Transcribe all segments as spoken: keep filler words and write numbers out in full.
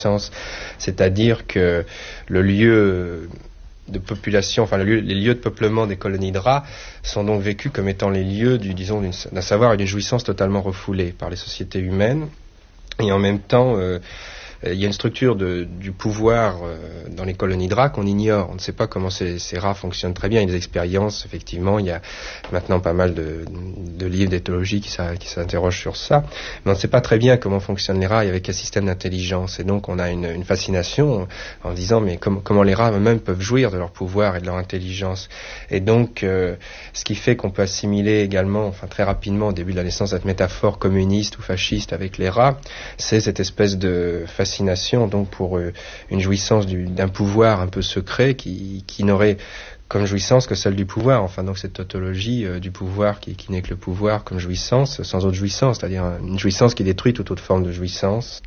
C'est-à-dire que le lieu de population, enfin le lieu, les lieux de peuplement des colonies de rats sont donc vécus comme étant les lieux du, disons, d'un savoir et d'une jouissance totalement refoulés par les sociétés humaines. Et en même temps, euh, il y a une structure de, du pouvoir euh, dans les colonies de rats qu'on ignore. On ne sait pas comment ces, ces rats fonctionnent très bien. Il y a des expériences, effectivement. Il y a maintenant pas mal de, de livres d'éthologie qui, qui s'interrogent sur ça. Mais on ne sait pas très bien comment fonctionnent les rats et avec quel système d'intelligence. Et donc on a une, une fascination en disant mais com- comment les rats eux-mêmes peuvent jouir de leur pouvoir et de leur intelligence. Et donc euh, ce qui fait qu'on peut assimiler également, enfin très rapidement au début de la naissance, cette métaphore communiste ou fasciste avec les rats, c'est cette espèce de fascination fascination donc pour euh, une jouissance du, d'un pouvoir un peu secret qui, qui n'aurait comme jouissance que celle du pouvoir. Enfin donc cette tautologie euh, du pouvoir qui, qui n'est que le pouvoir comme jouissance sans autre jouissance, c'est-à-dire une jouissance qui détruit toute autre forme de jouissance.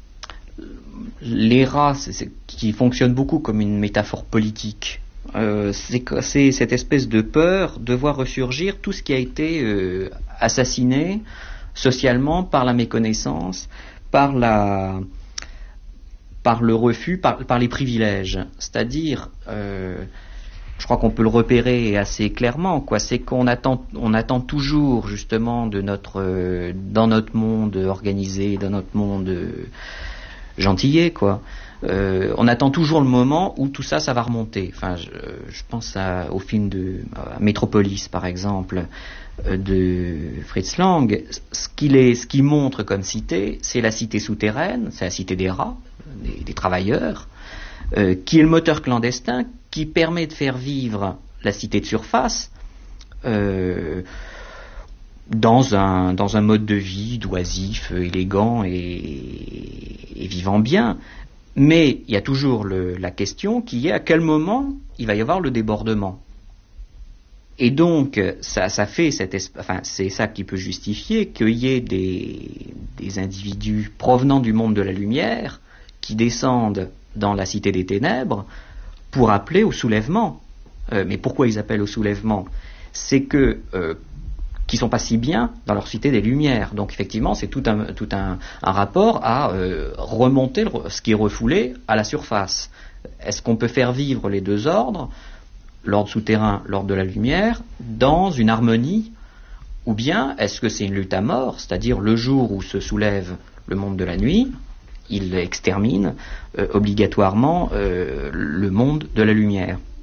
Les rats, c'est, c'est, qui fonctionnent beaucoup comme une métaphore politique. Euh, c'est, c'est cette espèce de peur de voir ressurgir tout ce qui a été euh, assassiné socialement par la méconnaissance, par la par le refus, par, par les privilèges. C'est-à-dire, euh, je crois qu'on peut le repérer assez clairement, quoi. C'est qu'on attend, on attend toujours, justement, de notre, euh, dans notre monde organisé, dans notre monde euh, gentillet, quoi. Euh, on attend toujours le moment où tout ça, ça va remonter. Enfin, je, je pense à, au film de à Métropolis, par exemple, euh, de Fritz Lang. Ce qu'il est, ce qu'il montre comme cité, c'est la cité souterraine, c'est la cité des rats, des, des travailleurs, euh, qui est le moteur clandestin qui permet de faire vivre la cité de surface euh, dans un dans un mode de vie d'oisif, élégant et, et vivant bien. Mais il y a toujours le, la question qui est à quel moment il va y avoir le débordement. Et donc, ça, ça fait cette esp- enfin, c'est ça qui peut justifier qu'il y ait des, des individus provenant du monde de la lumière qui descendent dans la cité des ténèbres pour appeler au soulèvement. Euh, mais pourquoi ils appellent au soulèvement ? C'est que euh, qui sont pas si bien dans leur cité des Lumières. Donc effectivement, c'est tout un, tout un, un rapport à euh, remonter le, ce qui est refoulé à la surface. Est-ce qu'on peut faire vivre les deux ordres, l'ordre souterrain, l'ordre de la lumière, dans une harmonie, ou bien est-ce que c'est une lutte à mort, c'est-à-dire le jour où se soulève le monde de la nuit, il extermine euh, obligatoirement euh, le monde de la lumière.